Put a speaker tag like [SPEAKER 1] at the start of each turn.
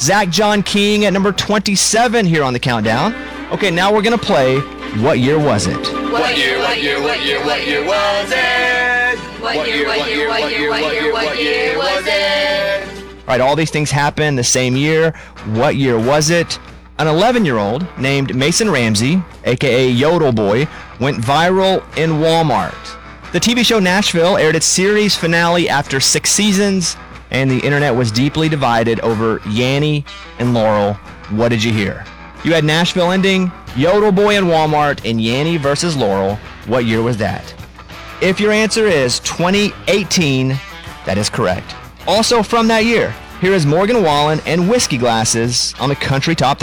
[SPEAKER 1] Zach John King at number 27 here on the countdown. Okay, now we're going to play What Year Was It?
[SPEAKER 2] What year was it? What year was it? What year was it?
[SPEAKER 1] All right, all these things happened the same year. What year was it? An 11-year-old named Mason Ramsey, a.k.a. Yodel Boy, went viral in Walmart. The TV show Nashville aired its series finale after 6 seasons, and the internet was deeply divided over Yanny and Laurel. What did you hear? You had Nashville ending, Yodel Boy in Walmart, and Yanny versus Laurel. What year was that? If your answer is 2018, that is correct. Also from that year, here is Morgan Wallen and Whiskey Glasses on the Country Top